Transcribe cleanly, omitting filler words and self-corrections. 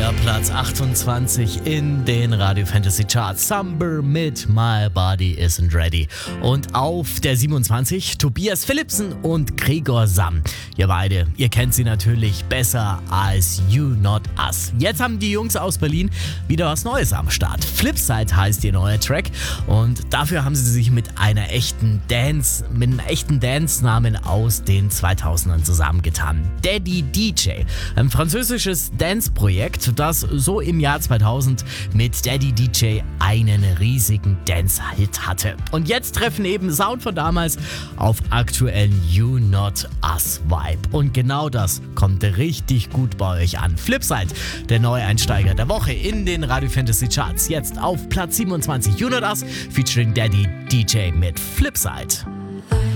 neuer Platz 28 in den Radio Fantasy Charts. Summer mit My Body Isn't Ready. Und auf der 27 Tobias Philippsen und Gregor Sam. Ihr kennt sie natürlich besser als You Not Us. Jetzt haben die Jungs aus Berlin wieder was Neues am Start. Flipside heißt ihr neuer Track und dafür haben sie sich mit einem echten Dance-Namen aus den 2000ern zusammengetan. Daddy DJ, ein französisches Dance-Projekt, das so im Jahr 2000 mit Daddy DJ einen riesigen Dance-Hit hatte. Und jetzt treffen eben Sound von damals auf aktuellen You Not Us Vibe. Und genau das kommt richtig gut bei euch an. Flipside, der Neueinsteiger der Woche in den Radio Fantasy Charts. Jetzt auf Platz 27 You Not Us featuring Daddy DJ mit Flipside.